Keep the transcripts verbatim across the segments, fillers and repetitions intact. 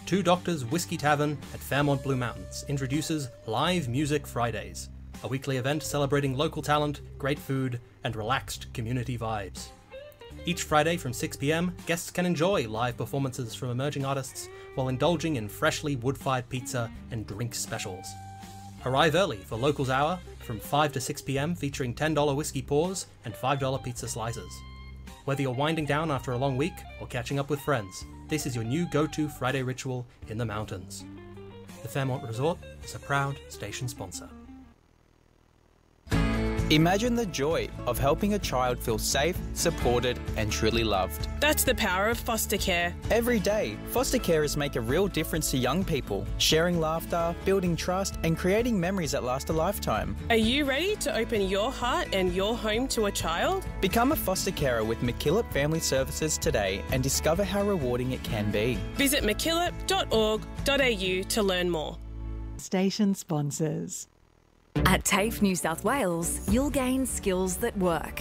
Two Doctors Whiskey Tavern at Fairmont Blue Mountains introduces Live Music Fridays, a weekly event celebrating local talent, great food, and relaxed community vibes. Each Friday from six p.m, guests can enjoy live performances from emerging artists while indulging in freshly wood-fired pizza and drink specials. Arrive early for Locals Hour from five to six p.m, featuring ten dollars whiskey pours and five dollars pizza slices. Whether you're winding down after a long week or catching up with friends, this is your new go-to Friday ritual in the mountains. The Fairmont Resort is a proud station sponsor. Imagine the joy of helping a child feel safe, supported and truly loved. That's the power of foster care. Every day, foster carers make a real difference to young people, sharing laughter, building trust and creating memories that last a lifetime. Are you ready to open your heart and your home to a child? Become a foster carer with MacKillop Family Services today and discover how rewarding it can be. Visit mackillop dot org dot a u to learn more. Station sponsors. At TAFE New South Wales, you'll gain skills that work.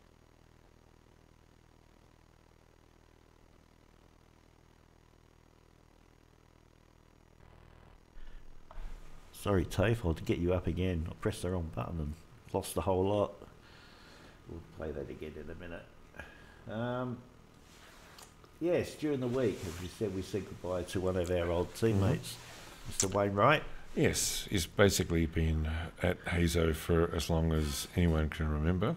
Sorry, TAFE, I'll get you up again. I pressed the wrong button and lost the whole lot. We'll play that again in a minute. Um, yes, during the week, as we said, we said goodbye to one of our old teammates, mm-hmm. Mister Wainwright. Yes, he's basically been at Hazo for as long as anyone can remember,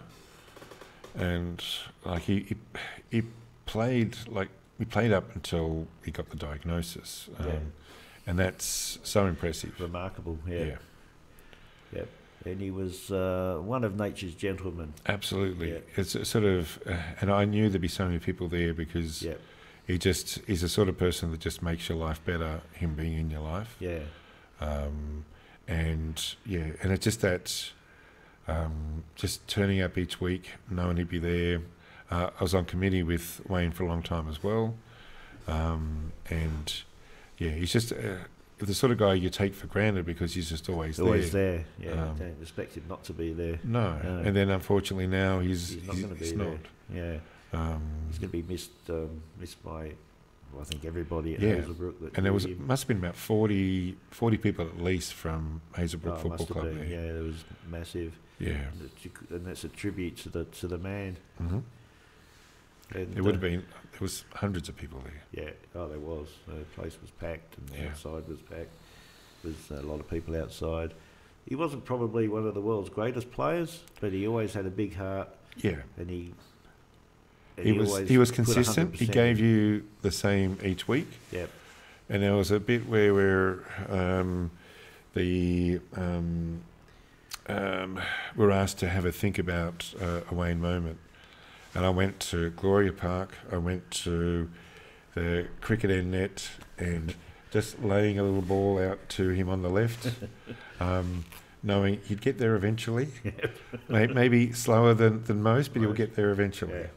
and like he he, he played like he played up until he got the diagnosis, um, yeah. and that's so impressive, remarkable. Yeah, yeah, yep. And he was uh, one of nature's gentlemen. Absolutely, yeah. It's a sort of, uh, and I knew there'd be so many people there because yep. he just he's the sort of person that just makes your life better. Him being in your life, yeah. Um, and yeah, and it's just that, um, just turning up each week, knowing he'd be there. Uh, I was on committee with Wayne for a long time as well, um, and yeah, he's just uh, the sort of guy you take for granted because he's just always, always there. Always there, yeah. Um, don't expect him not to be there. No, no. And then unfortunately now he's he's not he's, going to be he's there. not. Yeah, um, he's going to be missed um, missed by. I think everybody at yeah. Hazelbrook. That and there was him. must have been about forty, forty people at least from Hazelbrook oh, Football Club. Been, yeah, there was massive. Yeah, and that's a tribute to the to the man. Mm-hmm. And there would uh, have been there was hundreds of people there. Yeah, oh, there was. The place was packed, and the yeah. outside was packed. There was a lot of people outside. He wasn't probably one of the world's greatest players, but he always had a big heart. Yeah, and he. And he, he was always he was consistent. He gave in. you the same each week. Yep. And there was a bit where we're um, the um, um, we're asked to have a think about uh, a Wayne moment, and I went to Gloria Park. I went to the cricket end net and just laying a little ball out to him on the left, um, knowing he'd get there eventually. Yep. Maybe slower than, than most, but most. He'll get there eventually. Yeah.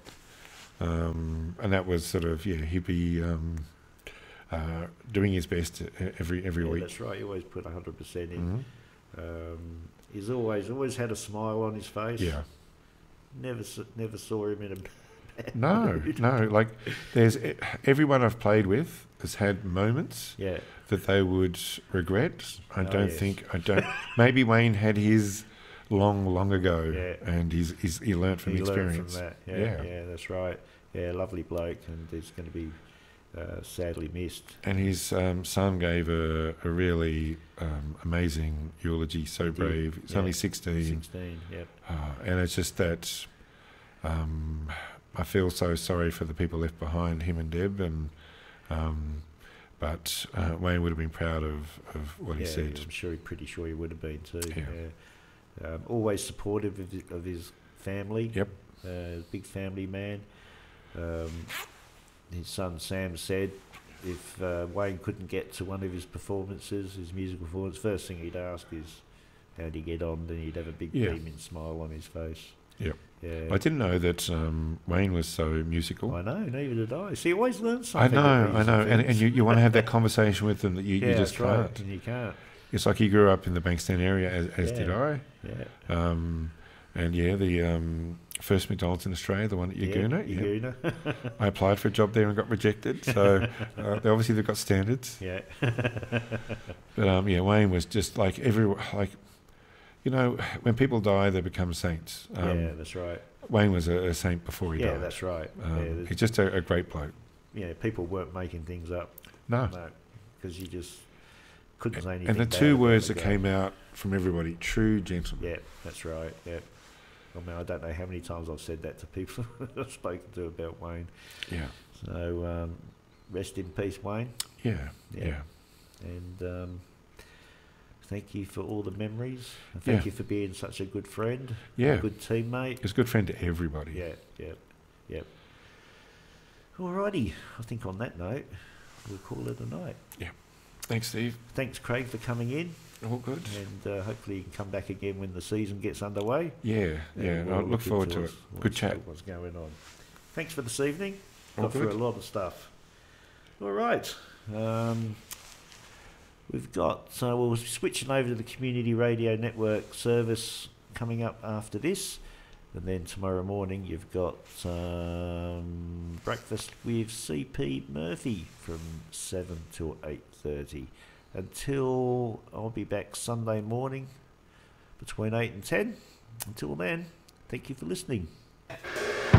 Um, and that was sort of, yeah, he'd be um, uh, doing his best every every yeah, week. That's right, he always put one hundred percent in. Mm-hmm. Um, he's always always had a smile on his face. Yeah. Never never saw him in a bad No, mood. no, like there's, everyone I've played with has had moments yeah. that they would regret. I oh, don't yes. think, I don't, maybe Wayne had his long, long ago, yeah. and he's, he's he learnt from he experience. Learned from that. Yeah, yeah, yeah, that's right. Yeah, lovely bloke, and he's going to be uh, sadly missed. And his um, son gave a, a really um, amazing eulogy. So brave. He's yeah. only sixteen. Sixteen, yep. Uh, and it's just that um, I feel so sorry for the people left behind, him and Deb, and um, but uh, Wayne would have been proud of, of what yeah, he said. I'm sure, he pretty sure he would have been too. Yeah. yeah. Um, always supportive of his, of his family. Yep. Uh, big family man. Um, his son Sam said if uh, Wayne couldn't get to one of his performances, his musical performance, first thing he'd ask is how'd he get on, then he'd have a big yeah. beaming smile on his face. Yep. Yeah. I didn't know that um, Wayne was so musical. I know, neither did I. See, you always learn something. I know, I know, and, and you, you want to have that conversation with them that you, yeah, you just that's can't. Right. And you can't. It's like he grew up in the Bankstown area, as, as yeah. did I. Yeah. Um, and yeah, the um, first McDonald's in Australia, the one at Yagoona. Yeah, Yagoona. Yeah. I applied for a job there and got rejected. So uh, they obviously they've got standards. Yeah. But um, yeah, Wayne was just like every like, you know, when people die, they become saints. Um, yeah, that's right. Wayne was a, a saint before he Yeah, died. that's right. Um, yeah, he's just a, a great bloke. yeah, people weren't making things up. No. No, because you just couldn't say anything. And the bad two about words the that guy. came out from everybody: true gentleman. Yeah, that's right. Yeah. I mean, I don't know how many times I've said that to people I've spoken to about Wayne. Yeah. So, um, rest in peace, Wayne. Yeah. Yeah. Yeah. And um, thank you for all the memories. And thank Yeah. you for being such a good friend. Yeah. A good teammate. He's a good friend to everybody. Yeah, yeah, yeah. Alrighty. I think on that note, we'll call it a night. Thanks, Steve. Thanks, Craig, for coming in. All good. And uh, hopefully you can come back again when the season gets underway. Yeah. Yeah. And I we'll look forward to into it. what's- Good chat. What's going on. Thanks for this evening. All Got through good. a lot of stuff. All right. Um, we've got, so we'll be switching over to the Community Radio Network service coming up after this. And then tomorrow morning you've got um, breakfast with C P Murphy from seven till eight thirty. Until I'll be back Sunday morning between eight and ten. Until then, thank you for listening.